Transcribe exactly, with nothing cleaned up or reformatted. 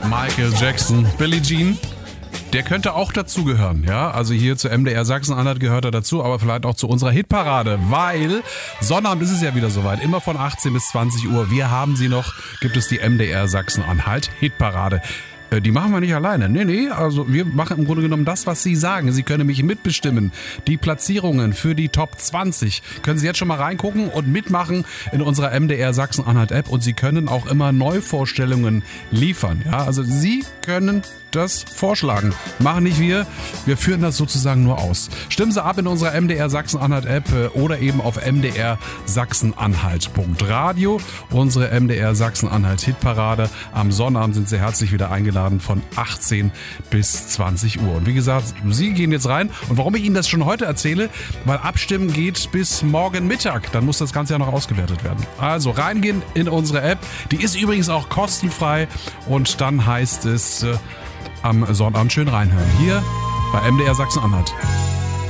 Michael Jackson, Billie Jean. Der könnte auch dazugehören, ja. Also hier zu M D R Sachsen-Anhalt gehört er dazu, aber vielleicht auch zu unserer Hitparade, weil Sonnabend ist es ja wieder soweit. Immer von achtzehn bis zwanzig Uhr. Wir haben sie noch, gibt es die M D R Sachsen-Anhalt Hitparade. Die machen wir nicht alleine. Nee, nee, also wir machen im Grunde genommen das, was Sie sagen. Sie können nämlich mitbestimmen. Die Platzierungen für die Top zwanzig können Sie jetzt schon mal reingucken und mitmachen in unserer M D R Sachsen-Anhalt App. Und Sie können auch immer Neuvorstellungen liefern. Ja, also Sie können das vorschlagen. Machen nicht wir. Wir führen das sozusagen nur aus. Stimmen Sie ab in unserer M D R Sachsen-Anhalt App oder eben auf m d r sachsenanhalt punkt radio. Unsere M D R Sachsen-Anhalt Hitparade. Am Sonnabend sind Sie herzlich wieder eingeladen von achtzehn bis zwanzig Uhr. Und wie gesagt, Sie gehen jetzt rein. Und warum ich Ihnen das schon heute erzähle, weil Abstimmen geht bis morgen Mittag. Dann muss das Ganze ja noch ausgewertet werden. Also reingehen in unsere App. Die ist übrigens auch kostenfrei. Und dann heißt es äh, am Sonnabend schön reinhören. Hier bei M D R Sachsen-Anhalt.